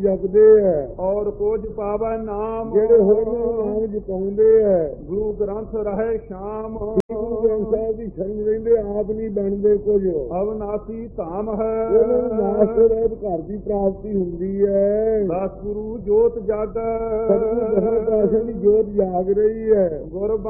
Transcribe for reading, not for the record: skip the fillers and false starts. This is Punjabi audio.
ਜਪਦੇ ਹੈ ਔਰ ਕੁਝ ਪਾਵੈ ਨਾਮ ਜਿਹੜੇ ਹੋਰ ਨਾਮ ਜਪਾਉਂਦੇ ਹੈ ਗੁਰੂ ਗ੍ਰੰਥ ਰਹੇ ਸ਼ਾਮ ਗੁਰੂ ਗ੍ਰੰਥ ਸਾਹਿਬ ਦੀ ਸ਼ਰਨ ਰਹਿੰਦੇ ਆਪ ਨਹੀਂ ਬਣਦੇ ਕੁਝ ਅਵਨਾਸੀ ਧਾਮ ਹੈ ਉਹਨਾਂ ਨੂੰ ਨਾਸ ਤੋਂ ਰਹਿਤ ਘਰ ਦੀ ਪ੍ਰਾਪਤੀ ਹੁੰਦੀ ਹੈ ਦਸ ਗੁਰੂ ਜੋਤ ਜਾਗੈ ਸਤਿਗੁਰੂ ਦਸਵੇਂ ਪਾਤਸ਼ਾਹ ਦੀ ਜੋਤ ਜਾਗ ਰਹੀ ਹੈ ਗੁਰ